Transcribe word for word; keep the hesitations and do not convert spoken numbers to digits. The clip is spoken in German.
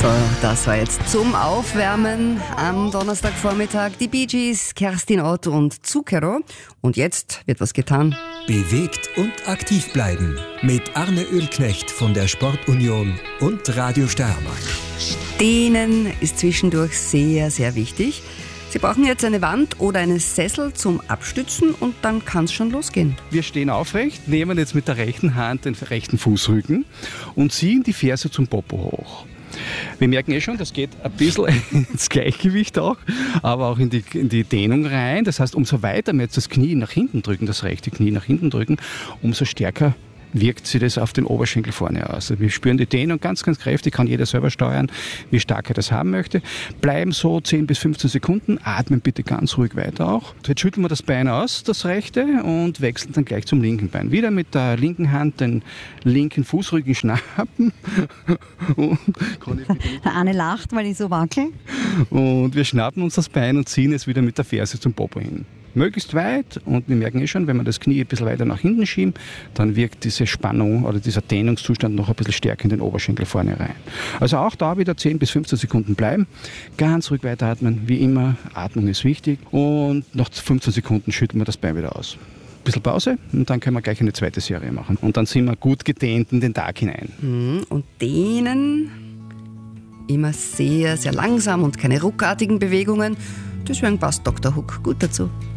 So, das war jetzt zum Aufwärmen am Donnerstagvormittag. Die Bee Gees, Kerstin Ott und Zucchero. Und jetzt wird was getan. Bewegt und aktiv bleiben mit Arne Ölknecht von der Sportunion und Radio Steiermark. Dehnen ist zwischendurch sehr, sehr wichtig. Sie brauchen jetzt eine Wand oder einen Sessel zum Abstützen und dann kann es schon losgehen. Wir stehen aufrecht, nehmen jetzt mit der rechten Hand den rechten Fußrücken und ziehen die Ferse zum Popo hoch. Wir merken eh schon, das geht ein bisschen ins Gleichgewicht auch, aber auch in die, in die Dehnung rein. Das heißt, umso weiter wir jetzt das Knie nach hinten drücken, das rechte Knie nach hinten drücken, umso stärker wirkt sich das auf den Oberschenkel vorne aus. Also wir spüren die Dehnung ganz, ganz kräftig, kann jeder selber steuern, wie stark er das haben möchte. Bleiben so zehn bis fünfzehn Sekunden, atmen bitte ganz ruhig weiter auch. Jetzt schütteln wir das Bein aus, das rechte, und wechseln dann gleich zum linken Bein. Wieder mit der linken Hand den linken Fußrücken schnappen. Und der Arne lacht, weil ich so wackel. Und wir schnappen uns das Bein und ziehen es wieder mit der Ferse zum Popo hin. Möglichst weit, und wir merken eh schon, wenn wir das Knie ein bisschen weiter nach hinten schieben, dann wirkt diese Spannung oder dieser Dehnungszustand noch ein bisschen stärker in den Oberschenkel vorne rein. Also auch da wieder zehn bis fünfzehn Sekunden bleiben, ganz ruhig weiteratmen, wie immer, Atmung ist wichtig, und nach fünfzehn Sekunden schütteln wir das Bein wieder aus. Ein bisschen Pause und dann können wir gleich eine zweite Serie machen. Und dann sind wir gut gedehnt in den Tag hinein. Und dehnen immer sehr, sehr langsam und keine ruckartigen Bewegungen. Deswegen passt Doktor Hook gut dazu.